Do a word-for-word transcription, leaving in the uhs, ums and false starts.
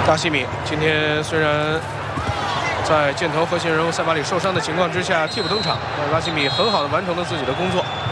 达西米今天虽然在箭头核心人物塞巴里受伤的情况之下替补登场，但拉西米很好的完成了自己的工作。